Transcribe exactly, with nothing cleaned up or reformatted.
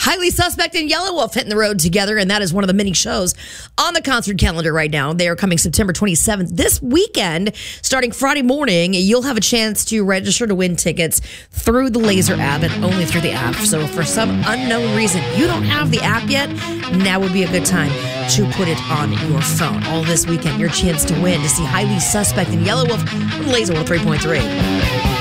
Highly Suspect and Yellow Wolf hitting the road together, and that is one of the many shows on the concert calendar right now. They are coming September twenty-seventh. This weekend, starting Friday morning, you'll have a chance to register to win tickets through the Laser app and only through the app. So for some unknown reason you don't have the app yet, now would be a good time to put it on your phone. All this weekend, your chance to win to see Highly Suspect and Yellow Wolf on Laser one oh three point three.